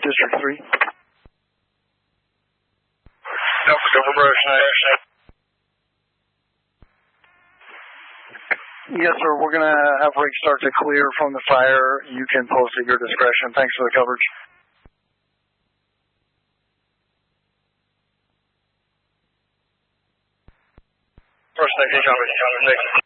District 3. Alpha cover brush, Yes, sir. We're going to have rigs start to clear from the fire. You can post at your discretion. Thanks for the coverage. First, copy. Next.